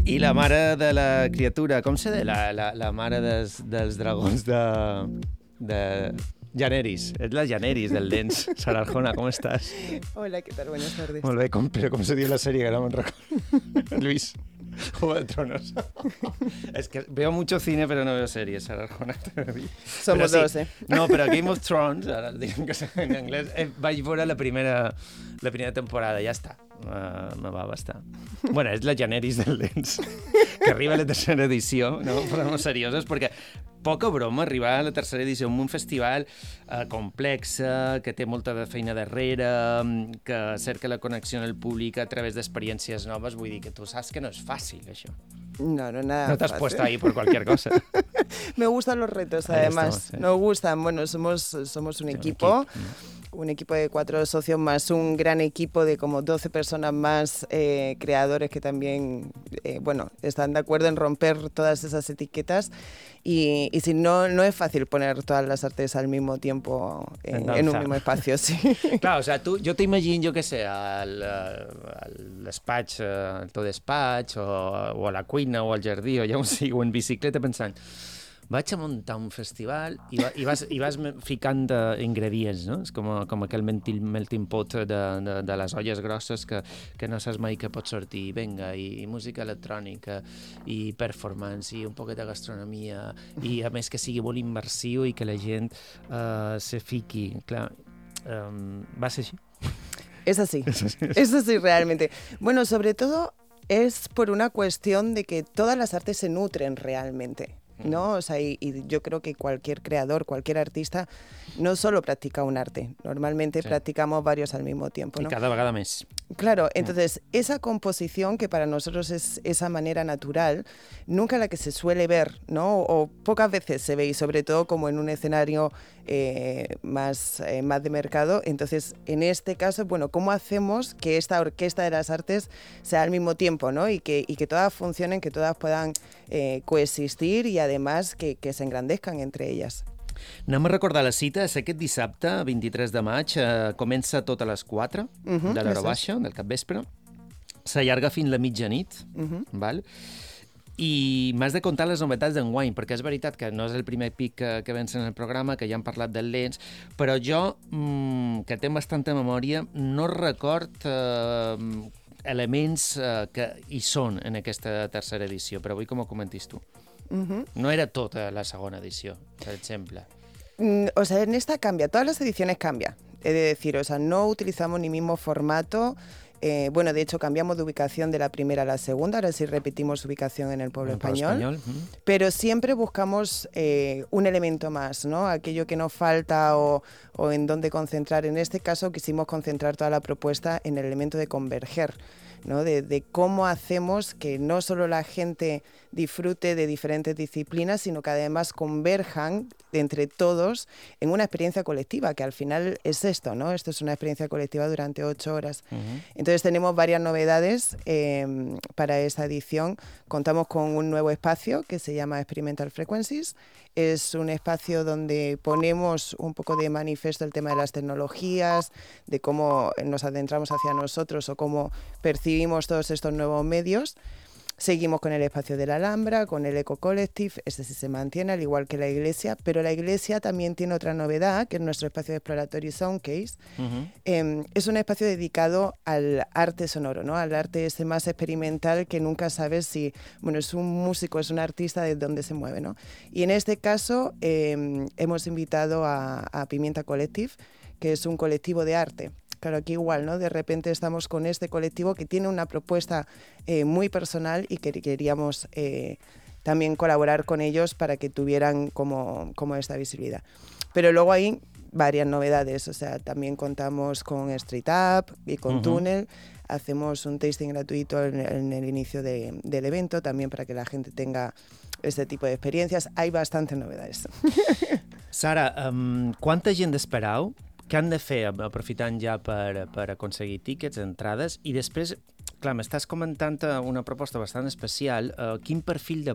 I la mare de la criatura, com se deia? La mare dels dragons de Janeris. És la Janeris del Dents. Sara Arjona, ¿cómo estás? Hola, ¿qué tal? Buenas tardes. Molt bé, però com se diu la sèrie que no me'n recordo? Luis. Juego de Tronos. Es que veo mucho cine, pero no veo series, Sara Arjona. Somos dos, ¿eh? No, però Game of Thrones, ara diguem que en anglès, vaig veure la primera temporada, ja està. Me va bastar. Bueno, és la Janeris del Dents, que arriba a la tercera edició, no? Parlem serioses, perquè poca broma arribar a la tercera edició en un festival complex, que té molta de feina darrere, que cerca la connexió amb el públic a través d'experiències noves. Vull dir que tu saps que no és fàcil, això. No, nada. No te has puesto ahí por cualquier cosa. Me gustan los retos, además. Nos gustan. Bueno, somos un equipo. Un equipo de 4 socios más un gran equipo de como 12 personas más, creadores que también, están de acuerdo en romper todas esas etiquetas y si no es fácil poner todas las artes al mismo tiempo en un mismo espacio, sí. Clar, o sea, jo t'imagino, jo què sé, al despatx, al teu despatx, o a la cuina, o al jardí, o ja on sigui, o en bicicleta, pensant vaig a muntar un festival i vas ficant ingredients, no? És com aquell melting pot de les olles grosses que no saps mai què pot sortir. Vinga, i música electrònica, i performance, i un poquet de gastronomia, i a més que sigui molt immersiu i que la gent se fiqui. Clar, va ser així? Es así realmente. Bueno, sobre todo es por una cuestión de que todas las artes se nutren realmente, ¿no? O sea, y yo creo que cualquier creador, cualquier artista, no solo practica un arte, normalmente practicamos varios al mismo tiempo, ¿no? Y cada vegada més. Claro, entonces esa composición que para nosotros es esa manera natural, nunca la que se suele ver, ¿no? O pocas veces se ve, y sobre todo como en un escenario más de mercado. Entonces, en este caso, bueno, ¿cómo hacemos que esta orquesta de las artes sea al mismo tiempo, ¿no? Y que todas funcionen, que todas puedan coexistir y además que se engrandezcan entre ellas? Anem a recordar la cita. És aquest dissabte, 23 de maig, comença tot a les 4 de l'hora baixa, del capvespre. S'allarga fins la mitjanit, val? I m'has de contar les novetats d'enguany, perquè és veritat que no és el primer pic que vens en el programa, que ja hem parlat del Lents, però jo, que tinc bastanta memòria, no record elements que hi són en aquesta tercera edició, però vull que m'ho comentis tu. No era tota la segona edició, per exemple. O sea, en esta cambia, todas las ediciones cambian, he de decir, o sea, no utilizamos ni mismo formato. Bueno, de hecho, cambiamos de ubicación de la primera a la segunda, ahora sí repetimos ubicación en el Pueblo Español. Pero siempre buscamos un elemento más, ¿no? Aquello que nos falta o en dónde concentrar. En este caso quisimos concentrar toda la propuesta en el elemento de converger, ¿no? De cómo hacemos que no solo la gente disfrute de diferentes disciplinas, sino que además converjan entre todos en una experiencia colectiva, que al final es esto, ¿no? Esto es una experiencia colectiva durante 8 horas. Entonces tenemos varias novedades para esta edición. Contamos con un nuevo espacio que se llama Experimental Frequencies. Es un espacio donde ponemos un poco de manifiesto el tema de las tecnologías, de cómo nos adentramos hacia nosotros o cómo percibimos todos estos nuevos medios. Seguimos con el espacio de la Alhambra, con el Eco Collective, este sí se mantiene, al igual que la iglesia, pero la iglesia también tiene otra novedad, que es nuestro espacio de exploratorio Soundcase. Es un espacio dedicado al arte sonoro, ¿no? Al arte ese más experimental que nunca sabes si, bueno, es un músico, es un artista de dónde se mueve, ¿no? Y en este caso hemos invitado a Pimienta Collective, que es un colectivo de arte. Claro, aquí igual, ¿no? De repente estamos con este colectivo que tiene una propuesta muy personal y que queríamos también colaborar con ellos para que tuvieran como esta visibilidad. Pero luego hay varias novedades, o sea, también contamos con Street Up y con Túnel. Hacemos un tasting gratuito en el inicio del evento, también para que la gente tenga este tipo de experiencias. Hay bastantes novedades. Sara, quanta gent esperau? Què han de fer, aprofitant ja per aconseguir tíquets, entrades, i després, clar, m'estàs comentant una proposta bastant especial. Quin perfil de